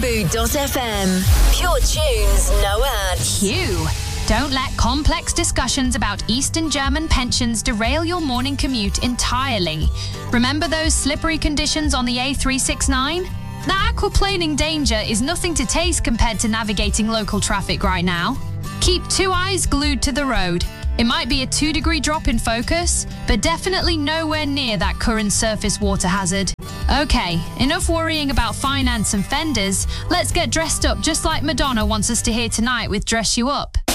Bamboo.fm. Pure tunes, no ads. Q. Don't let complex discussions about Eastern German pensions derail your morning commute entirely. Remember those slippery conditions on the A369? The aquaplaning danger is nothing to taste compared to navigating local traffic right now. Keep two eyes glued to the road. It might be a 2-degree drop in focus, but definitely nowhere near that current surface water hazard. Okay, enough worrying about finance and fenders. Let's get dressed up just like Madonna wants us to hear tonight with Dress You Up.